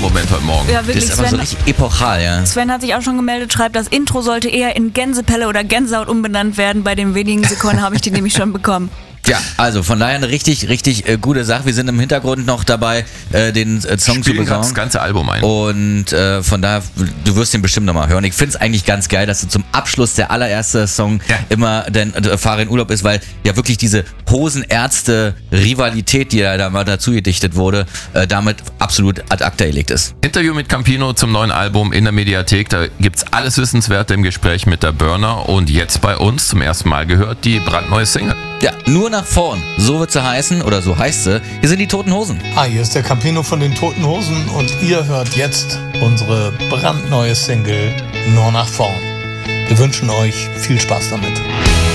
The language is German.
Moment heute Morgen. Ja, wirklich, Das ist aber so richtig epochal, ja. Sven hat sich auch schon gemeldet, schreibt, das Intro sollte eher in Gänsepelle oder Gänsehaut umbenannt werden. Bei den wenigen Sekunden habe ich die nämlich schon bekommen. Ja, also von daher eine richtig gute Sache. Wir sind im Hintergrund noch dabei, den Song zu besorgen. Das ganze Album ein. Und von daher, du wirst den bestimmt nochmal hören. Ich finde es eigentlich ganz geil, dass du zum Abschluss der allererste Song immer dein Fahre in Urlaub ist, weil ja wirklich diese Hosenärzte-Rivalität, die da mal dazu gedichtet wurde, damit absolut ad acta gelegt ist. Interview mit Campino zum neuen Album in der Mediathek. Da gibt's alles Wissenswerte im Gespräch mit der Burner. Und jetzt bei uns zum ersten Mal gehört die brandneue Single. Ja, nur nach vorn. So wird sie heißen, oder so heißt sie. Hier sind die Toten Hosen. Hier ist der Campino von den Toten Hosen und ihr hört jetzt unsere brandneue Single Nur nach vorn. Wir wünschen euch viel Spaß damit.